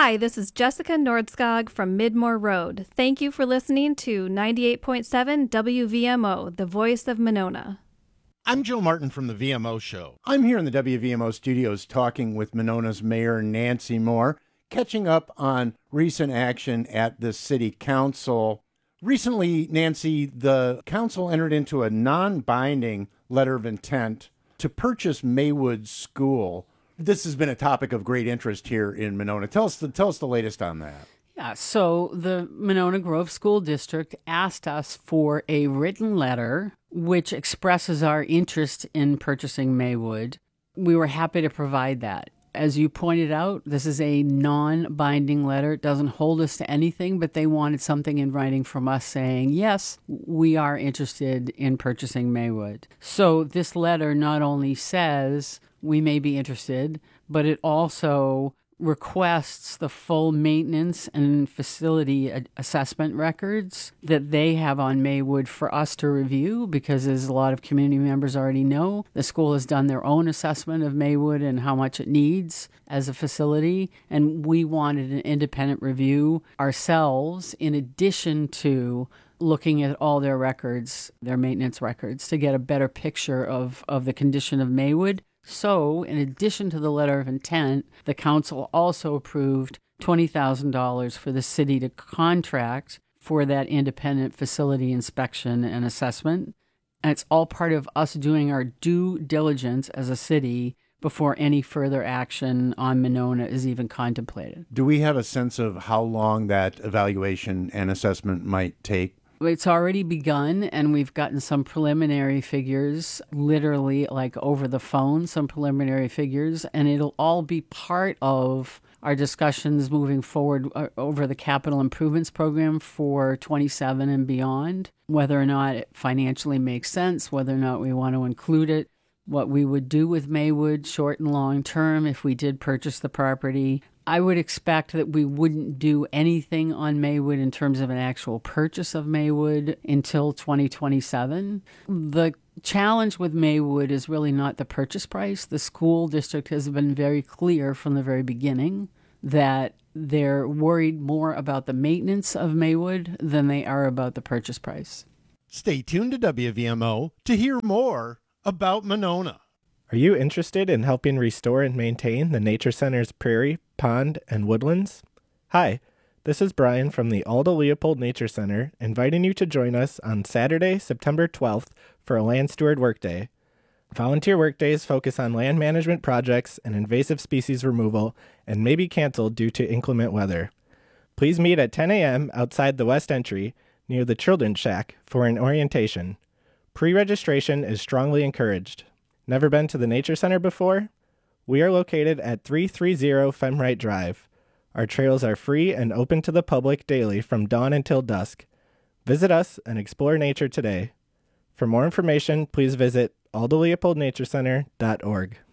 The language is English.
Hi, this is Jessica Nordskog from Midmore Road. Thank you for listening to 98.7 WVMO, the voice of Monona. I'm Joe Martin from the VMO Show. I'm here in the WVMO studios talking with Monona's Mayor Nancy Moore, catching up on recent action at the City Council. Recently, Nancy, the council entered into a non-binding letter of intent to purchase Maywood School. This has been a topic of great interest here in Monona. Tell us the latest on that. Yeah, so the Monona Grove School District asked us for a written letter which expresses our interest in purchasing Maywood. We were happy to provide that. As you pointed out, this is a non-binding letter. It doesn't hold us to anything, but they wanted something in writing from us saying, yes, we are interested in purchasing Maywood. So this letter not only says we may be interested, but it also requests the full maintenance and facility assessment records that they have on Maywood for us to review, because as a lot of community members already know, the school has done their own assessment of Maywood and how much it needs as a facility, and we wanted an independent review ourselves in addition to looking at all their records, their maintenance records, to get a better picture of the condition of Maywood. So, in addition to the letter of intent, the council also approved $20,000 for the city to contract for that independent facility inspection and assessment. And it's all part of us doing our due diligence as a city before any further action on Monona is even contemplated. Do we have a sense of how long that evaluation and assessment might take? It's already begun, and we've gotten some preliminary figures, literally like over the phone, some preliminary figures, and it'll all be part of our discussions moving forward over the capital improvements program for 27 and beyond, whether or not it financially makes sense, whether or not we want to include it, what we would do with Maywood short and long term if we did purchase the property. I would expect that we wouldn't do anything on Maywood in terms of an actual purchase of Maywood until 2027. The challenge with Maywood is really not the purchase price. The school district has been very clear from the very beginning that they're worried more about the maintenance of Maywood than they are about the purchase price. Stay tuned to WVMO to hear more about Monona. Are you interested in helping restore and maintain the Nature Center's prairie, pond, and woodlands? Hi, this is Brian from the Alda Leopold Nature Center, inviting you to join us on Saturday, September 12th for a Land Steward Workday. Volunteer workdays focus on land management projects and invasive species removal and may be canceled due to inclement weather. Please meet at 10 a.m. outside the West Entry near the Children's Shack for an orientation. Pre-registration is strongly encouraged. Never been to the Nature Center before? We are located at 330 Femwright Drive. Our trails are free and open to the public daily from dawn until dusk. Visit us and explore nature today. For more information, please visit aldaleopoldnaturecenter.org.